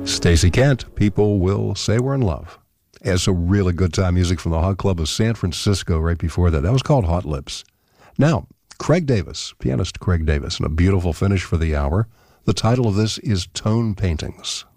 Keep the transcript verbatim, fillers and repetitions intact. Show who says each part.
Speaker 1: Stacey Kent, People Will Say We're in Love. As a really good time music from the Hot Club of San Francisco right before that. That was called Hot Lips. Now, Craig Davis, pianist Craig Davis, and a beautiful finish for the hour. The title of this is Tone Paintings.